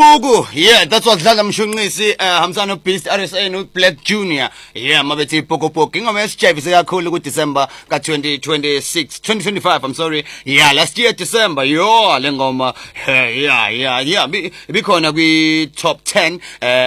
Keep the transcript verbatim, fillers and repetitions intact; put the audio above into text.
Pugu, yeah, that's what Dlala Mshunisi, uh, Hamzano Beast, R S A, no Black Junior. Yeah, Mabeti Poco Poking, I'm S Chef, is a cool good December, got twenty twenty-six, twenty twenty-five, I'm sorry. Yeah, last year, December, yo, Lengoma, yeah, yeah, yeah, be, be, be, top ten, uh,